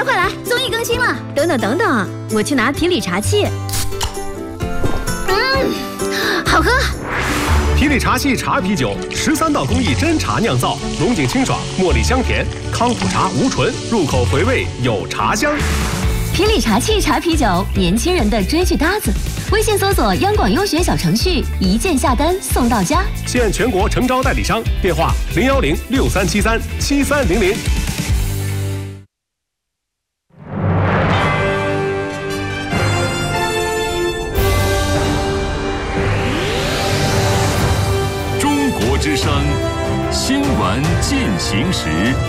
快来，综艺更新了！等等，我去拿皮里茶器。好喝。 皮里茶器茶啤酒，13道工艺真茶酿造，龙井清爽，茉莉香甜，康普茶无醇，入口回味有茶香。 皮里茶器茶啤酒，年轻人的追剧搭子。微信搜索央广优选小程序，一键下单送到家。 现全国诚招代理商，电话01063737300。 中国之声新闻进行时。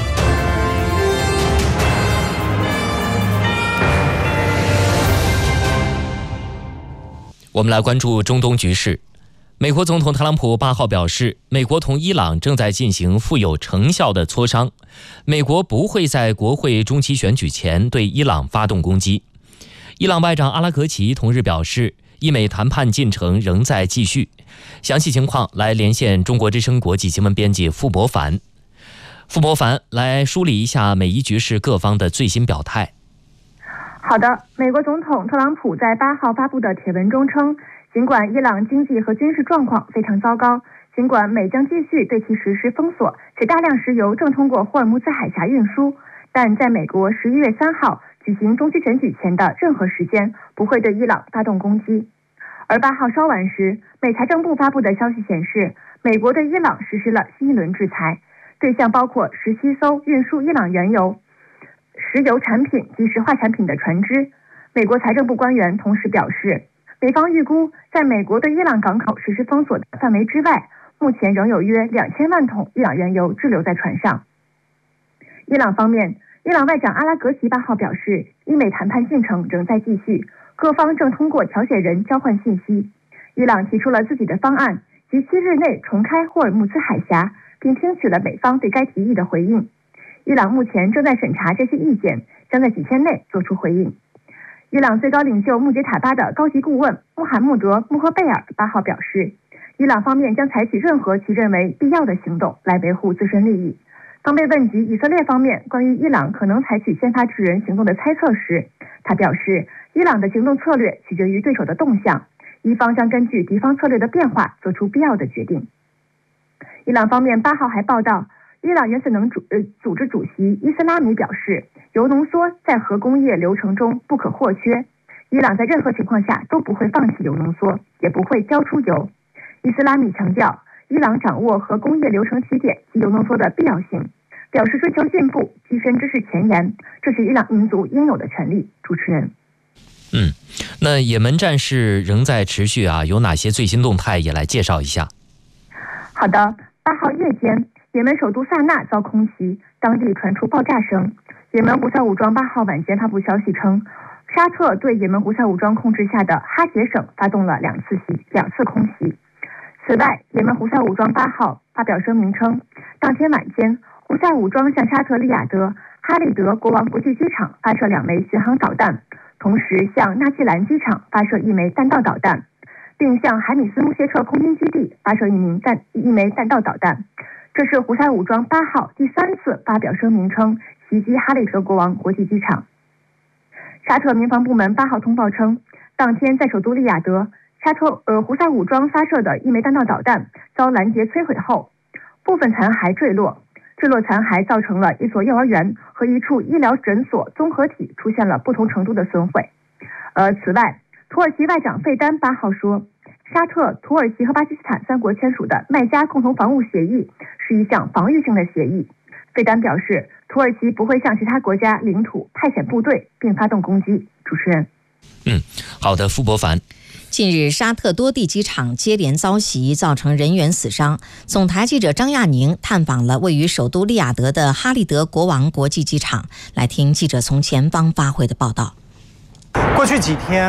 我们来关注中东局势。美国总统特朗普8号表示，美国同伊朗正在进行富有成效的磋商，美国不会在国会中期选举前对伊朗发动攻击。伊朗外长阿拉格齐同日表示，伊美谈判进程仍在继续。详细情况来连线中国之声国际新闻编辑傅博凡。傅博凡来梳理一下美伊局势各方的最新表态。 好的，美国总统特朗普在8号发布的帖文中称，尽管伊朗经济和军事状况非常糟糕，尽管美将继续对其实施封锁，且大量石油正通过霍尔木兹海峡运输，但在美国11月3号举行中期选举前的任何时间不会对伊朗发动攻击。而8号稍晚时，美财政部发布的消息显示，美国对伊朗实施了新一轮制裁，对象包括17艘运输伊朗原油、石油产品及石化产品的船只。美国财政部官员同时表示，美方预估在美国对伊朗港口实施封锁的范围之外，目前仍有约2000万桶伊朗原油滞留在船上。伊朗方面，伊朗外长阿拉格齐8号表示，伊美谈判进程仍在继续，各方正通过调解人交换信息。伊朗提出了自己的方案，即7日内重开霍尔木兹海峡，并听取了美方对该提议的回应。伊朗目前正在审查这些意见，将在几天内做出回应。伊朗最高领袖穆杰塔巴的高级顾问穆罕默德·穆赫贝尔8号表示，伊朗方面将采取任何其认为必要的行动来维护自身利益。当被问及以色列方面关于伊朗可能采取先发制人行动的猜测时，他表示，伊朗的行动策略取决于对手的动向，伊方将根据敌方策略的变化做出必要的决定。伊朗方面8号还报道，伊朗原子能组织主席伊斯拉米表示，铀浓缩在核工业流程中不可或缺，伊朗在任何情况下都不会放弃铀浓缩，也不会交出铀。伊斯拉米强调，伊朗掌握核工业流程起点及铀浓缩的必要性，表示追求进步、跻身知识前沿，这是伊朗民族应有的权利。主持人。 那也门战事仍在持续啊，有哪些最新动态也来介绍一下。 好的，8号夜间，也门首都萨那遭空袭，当地传出爆炸声。也门胡塞武装8号晚间发布消息称，沙特对也门胡塞武装控制下的哈杰省发动了两次空袭。此外，也门胡塞武装8号发表声明称，当天晚间，胡塞武装向沙特利雅得哈利德国王国际机场发射2枚巡航导弹，同时向纳季兰机场发射1枚弹道导弹，并向海米斯穆谢特空军基地发射一枚弹道导弹。这是胡塞武装8号第3次发表声明称袭击哈利德国王国际机场。沙特民防部门8号通报称，当天在首都利雅得，胡塞武装发射的1枚弹道导弹遭拦截摧毁后，部分残骸坠落残骸造成了一所幼儿园和一处医疗诊所综合体出现了不同程度的损毁。此外，土耳其外长费丹8号说，沙特、土耳其和巴基斯坦3国签署的麦加共同防务协议是一项防御性的协议。费丹表示，土耳其不会向其他国家领土派遣部队并发动攻击。主持人。 好的，傅博凡。 近日，沙特多地机场接连遭袭，造成人员死伤。总台记者张亚宁探访了位于首都利雅得的哈利德国王国际机场，来听记者从前方发回的报道。 过去几天，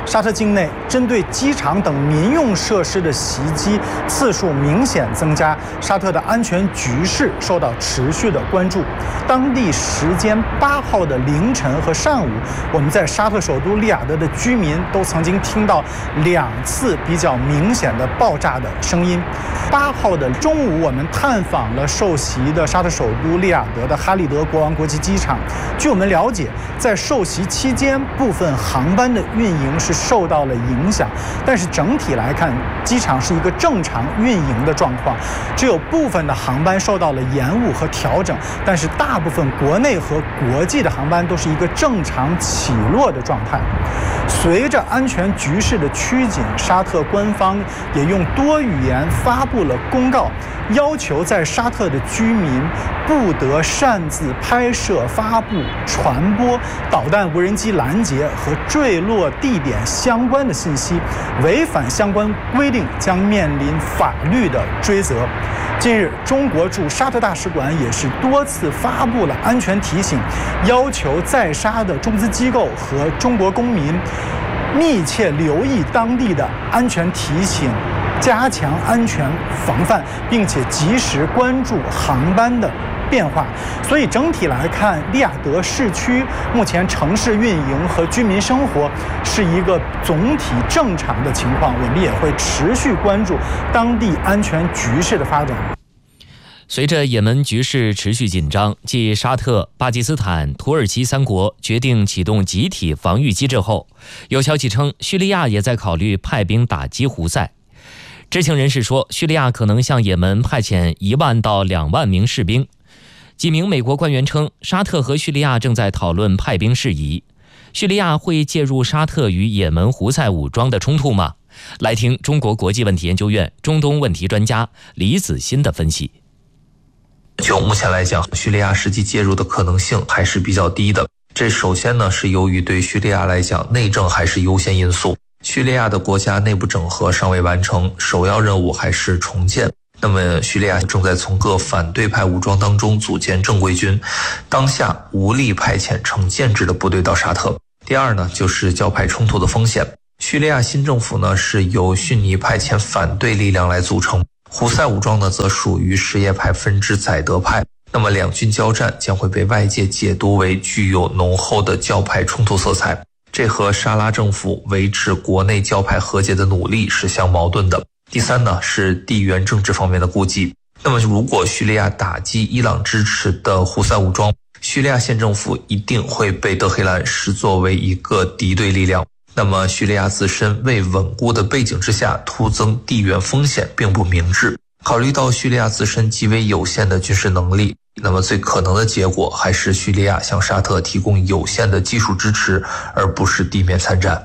沙特境内针对机场等民用设施的袭击次数明显增加，沙特的安全局势受到持续的关注。当地时间8号的凌晨和上午，我们在沙特首都利雅得的居民都曾经听到2次比较明显的爆炸的声音。8号的中午，我们探访了受袭的沙特首都利雅得的哈利德国王国际机场。据我们了解，在受袭期间，部分航班的运营是受到了影响，但是整体来看，机场是一个正常运营的状况，只有部分的航班受到了延误和调整，但是大部分国内和国际的航班都是一个正常起落的状态。随着安全局势的趋紧，沙特官方也用多语言发布了公告，要求在沙特的居民不得擅自拍摄、发布、传播导弹、无人机拦截和坠落地点相关的信息，违反相关规定将面临法律的追责。近日，中国驻沙特大使馆也是多次发布了安全提醒，要求在沙的中资机构和中国公民密切留意当地的安全提醒，加强安全防范，并且及时关注航班的变化。所以整体来看，利雅得市区目前城市运营和居民生活是一个总体正常的情况，我们也会持续关注当地安全局势的发展。 随着也门局势持续紧张，继沙特、巴基斯坦、土耳其3国决定启动集体防御机制后，有消息称叙利亚也在考虑派兵打击胡塞。知情人士说，叙利亚可能向也门派遣1万到2万名士兵。几名美国官员称，沙特和叙利亚正在讨论派兵事宜。叙利亚会介入沙特与也门胡塞武装的冲突吗？来听中国国际问题研究院中东问题专家李子欣的分析。 就目前来讲，叙利亚实际介入的可能性还是比较低的。这首先呢，是由于对叙利亚来讲，内政还是优先因素。叙利亚的国家内部整合尚未完成，首要任务还是重建。那么叙利亚正在从各反对派武装当中组建正规军，当下无力派遣成建制的部队到沙特。第二呢，就是教派冲突的风险。叙利亚新政府呢，是由逊尼派遣反对力量来组成，胡塞武装呢则属于什叶派分支宰德派。那么两军交战将会被外界解读为具有浓厚的教派冲突色彩，这和沙拉政府维持国内教派和解的努力是相矛盾的。第三呢，是地缘政治方面的顾忌。那么如果叙利亚打击伊朗支持的胡塞武装，叙利亚县政府一定会被德黑兰视作为一个敌对力量。那么叙利亚自身未稳固的背景之下，突增地缘风险并不明智。考虑到叙利亚自身极为有限的军事能力，那么最可能的结果还是叙利亚向沙特提供有限的技术支持，而不是地面参战。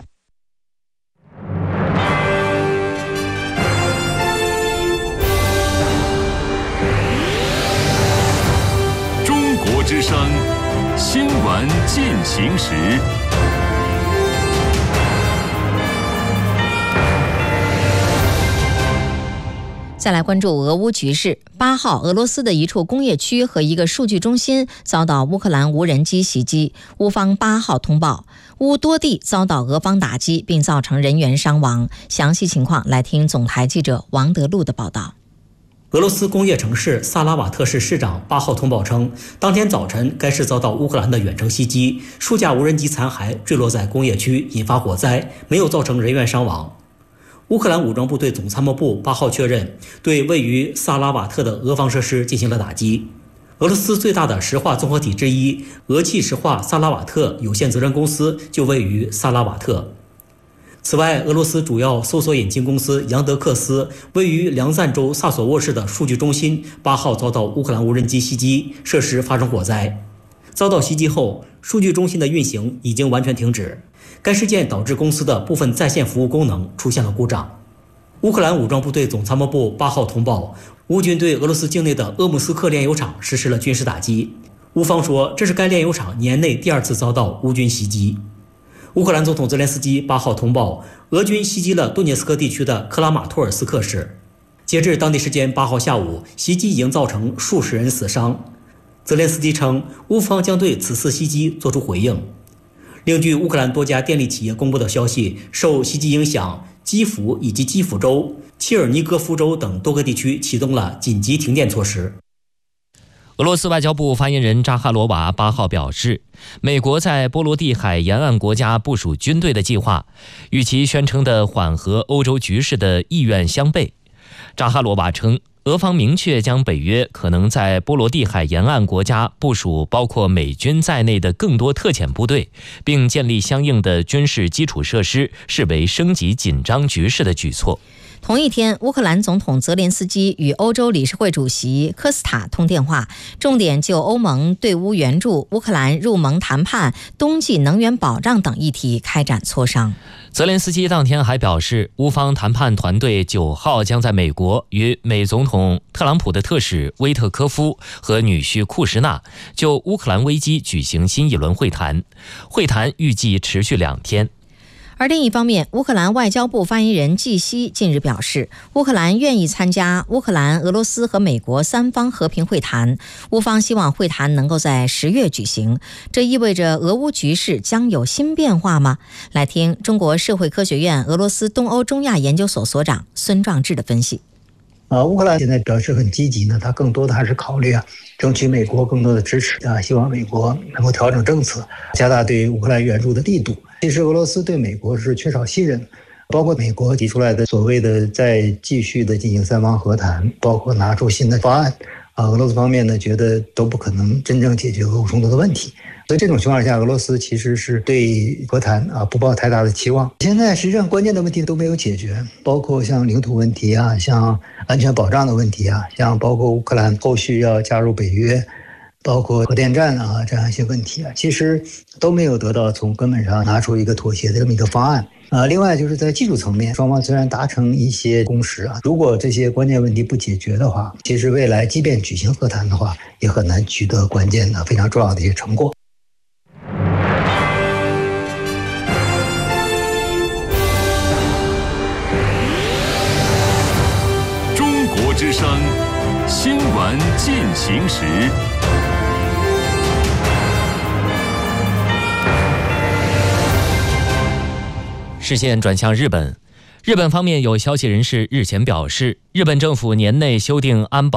中国之声新闻进行时。 再来关注俄乌局势。8号，俄罗斯的一处工业区和一个数据中心遭到乌克兰无人机袭击。乌方8号通报，乌多地遭到俄方打击，并造成人员伤亡。详细情况来听总台记者王德禄的报道。 俄罗斯工业城市萨拉瓦特市市长8号通报称，当天早晨该市遭到乌克兰的远程袭击，数架无人机残骸坠落在工业区，引发火灾，没有造成人员伤亡。乌克兰武装部队总参谋部8号确认，对位于萨拉瓦特的俄方设施进行了打击。俄罗斯最大的石化综合体之一俄气石化萨拉瓦特有限责任公司就位于萨拉瓦特。此外，俄罗斯主要搜索引擎公司杨德克斯位于梁赞州萨索沃市的数据中心8号遭到乌克兰无人机袭击，设施发生火灾。遭到袭击后，数据中心的运行已经完全停止。该事件导致公司的部分在线服务功能出现了故障。乌克兰武装部队总参谋部8号通报，乌军对俄罗斯境内的鄂木斯克炼油厂实施了军事打击。乌方说，这是该炼油厂年内第2次遭到乌军袭击。乌克兰总统泽连斯基8号通报，俄军袭击了顿涅斯克地区的克拉马托尔斯克市。截至当地时间8号下午，袭击已经造成数十人死伤。泽连斯基称，乌方将对此次袭击作出回应。 另据乌克兰多家电力企业公布的消息，受袭击影响，基辅以及基辅州、切尔尼戈夫州等多个地区启动了紧急停电措施。 俄罗斯外交部发言人扎哈罗娃8号表示，美国在波罗的海沿岸国家部署军队的计划，与其宣称的缓和欧洲局势的意愿相悖。扎哈罗娃称，俄方明确将北约可能在波罗的海沿岸国家部署包括美军在内的更多特遣部队，并建立相应的军事基础设施，视为升级紧张局势的举措。 同一天，乌克兰总统泽连斯基与欧洲理事会主席科斯塔通电话，重点就欧盟对乌援助、乌克兰入盟谈判、冬季能源保障等议题开展磋商。 泽连斯基当天还表示，乌方谈判团队9号将在美国与美总统特朗普的特使威特科夫和女婿库什纳就乌克兰危机举行新一轮会谈，会谈预计持续2天。 而另一方面，乌克兰外交部发言人季希近日表示，乌克兰愿意参加乌克兰、俄罗斯和美国3方和平会谈，乌方希望会谈能够在10月举行。这意味着俄乌局势将有新变化吗？来听中国社会科学院俄罗斯东欧中亚研究所所长孙壮志的分析。 乌克兰现在表示很积极呢，他更多的还是考虑争取美国更多的支持希望美国能够调整政策，加大对乌克兰援助的力度。其实俄罗斯对美国是缺少信任，包括美国提出来的所谓的再继续的进行3方和谈，包括拿出新的方案俄罗斯方面呢觉得都不可能真正解决俄乌冲突的问题。所以这种情况下，俄罗斯其实是对和谈不抱太大的期望。现在实际上关键的问题都没有解决，包括像领土问题像安全保障的问题像包括乌克兰后续要加入北约，包括核电站这样一些问题其实都没有得到从根本上拿出一个妥协的这么一个方案。另外就是在技术层面，双方虽然达成一些共识如果这些关键问题不解决的话，其实未来即便举行和谈的话，也很难取得关键的非常重要的一些成果。 中国之声新闻进行时。 视线转向日本，日本方面有消息人士日前表示，日本政府年内修订安保